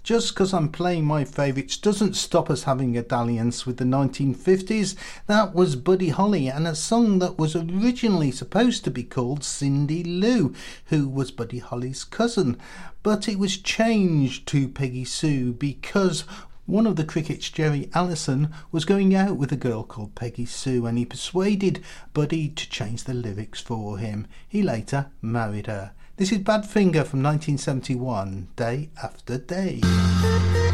Just because I'm playing my favourites doesn't stop us having a dalliance with the 1950s. That was Buddy Holly and a song that was originally supposed to be called Cindy Lou, who was Buddy Holly's cousin. But it was changed to Peggy Sue because one of the Crickets, Jerry Allison, was going out with a girl called Peggy Sue, and he persuaded Buddy to change the lyrics for him. He later married her. This is Badfinger from 1971, Day After Day.